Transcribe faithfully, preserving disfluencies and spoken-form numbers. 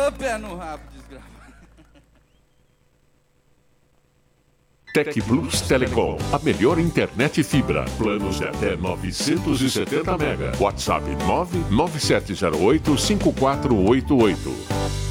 Ô, pé no rabo, desgraçado. Tec Plus Telecom, a melhor internet fibra. Planos de até novecentos e setenta mega. WhatsApp nove nove sete zero oito cinco quatro oito oito.